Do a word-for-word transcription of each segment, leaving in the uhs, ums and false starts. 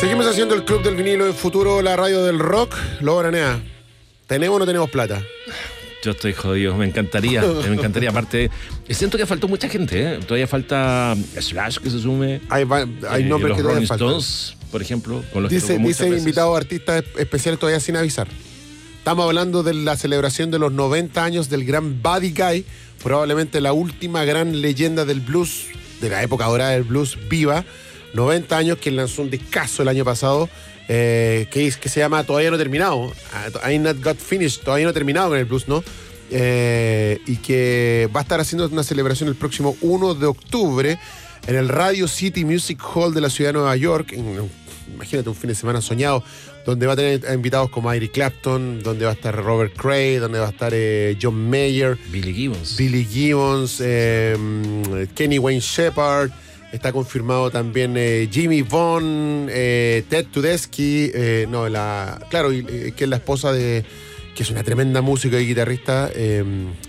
Seguimos haciendo el Club del Vinilo en Futuro, la radio del rock. Lobo Aranea, ¿tenemos o no tenemos plata? Yo estoy jodido, me encantaría, me encantaría. Aparte, siento que faltó mucha gente, ¿eh? Todavía falta Slash que se sume. Hay, hay eh, nombres los que todavía Rolling faltan. Stones, por ejemplo, con los que Dice, tocó muchas dice veces. invitados artistas especiales todavía sin avisar. Estamos hablando de la celebración de los noventa años del gran Buddy Guy, probablemente la última gran leyenda del blues, de la época dorada del blues viva. noventa años, que lanzó un discazo el año pasado, eh, que, es, que se llama Todavía no terminado. I Not Got Finished, todavía no terminado con el blues, ¿no? Eh, y que va a estar haciendo una celebración el próximo uno de octubre en el Radio City Music Hall de la ciudad de Nueva York. En, imagínate un fin de semana soñado, donde va a tener invitados como Eric Clapton, donde va a estar Robert Cray, donde va a estar eh, John Mayer, Billy Gibbons. Billy Gibbons, eh, Kenny Wayne Shepherd. Está confirmado también eh, Jimmy Vaughn, eh, Ted Tedeschi, eh, no, la, claro, y, eh, que es la esposa de, que es una tremenda música y guitarrista, eh,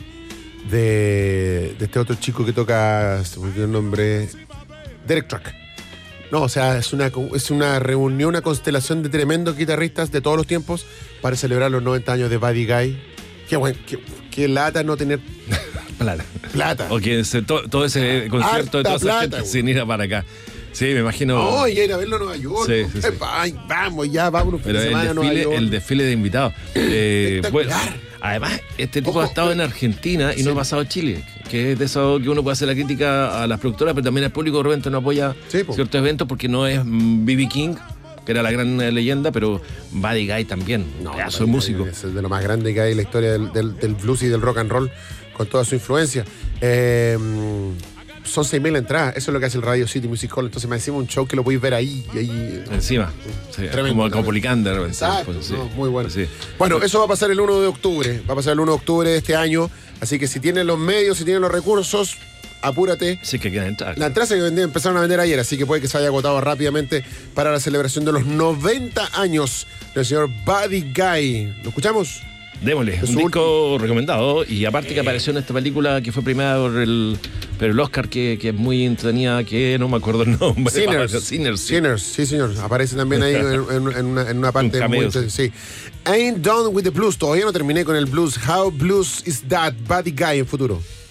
de, de este otro chico que toca, se me olvidó el nombre, Derek Truck. No, o sea, es una, es una reunión, una constelación de tremendos guitarristas de todos los tiempos para celebrar los noventa años de Buddy Guy. Qué bueno, qué, qué lata no tener Plata. plata. O que se, to, todo ese concierto de toda esa plata, gente güey. sin ir para acá. Sí, me imagino. No, y ir a verlo a Nueva York. Sí, sí, sí. Ay, vamos, ya, vamos un fin Pero de el semana a Nueva desfile, York. el desfile de invitados. Eh, bueno, Espectacular. además, este tipo Ojo. ha estado en Argentina y Sí. no ha pasado a Chile, que es de eso que uno puede hacer la crítica a las productoras, pero también al público de repente no apoya Sí, po. ciertos eventos porque no es B B King, que era la gran eh, leyenda, pero Buddy Guy también, un pedazo de músico. Es de lo más grande que hay en la historia del, del, del blues y del rock and roll, con toda su influencia. Eh, son seis mil entradas, eso es lo que hace el Radio City Music Hall. Entonces me decimos un show que lo podéis ver ahí. Y ahí Encima, sí, Tremendo, como tremendo. Copolicán de repente. Exacto, pues, sí. no, muy bueno. Sí. Bueno, eso va a pasar el uno de octubre. Va a pasar el uno de octubre de este año. Así que si tienen los medios, si tienen los recursos, apúrate. Sí, que quieren entrar. La entrada se vendió- empezaron a vender ayer, así que puede que se haya agotado rápidamente para la celebración de los noventa años del señor Buddy Guy. ¿Lo escuchamos? Démosle, Es un su disco recomendado. Y aparte que apareció en esta película que fue premiada por el, por el Oscar, que, que es muy entretenida, que no me acuerdo el nombre. Sinners. Sinners, sí. Sinners, sí, señor. Aparece también ahí en, en- en una, en una parte Un cameo, muy inter- sí. Ain't done with the blues. Todavía no terminé con el blues. How blues is that? Buddy Guy en futuro.